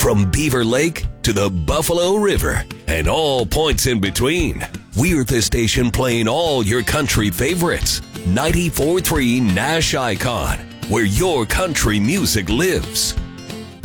From Beaver Lake to the Buffalo River and all points in between, we're the station playing all your country favorites. 94.3 Nash Icon, where your country music lives.